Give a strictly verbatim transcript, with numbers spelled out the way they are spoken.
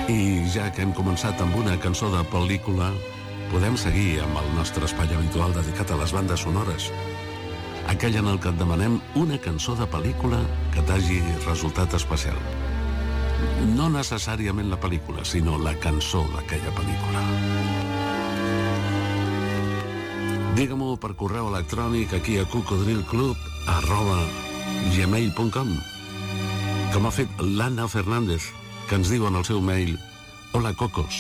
I ja que hem començat amb una cançó de pel·lícula, podem seguir amb el nostre espai habitual dedicat a les bandes sonores. Aquell en el que et demanem una cançó de pel·lícula que t'hagi resultat especial. No necessàriament la pel·lícula, sinó la cançó d'aquella pel·lícula. Digue-m'ho per correu electrònic aquí a cocodrilclub arroba gmail punt com, com ha fet l'Anna Fernández, que ens diu en el seu mail: Hola, cocos,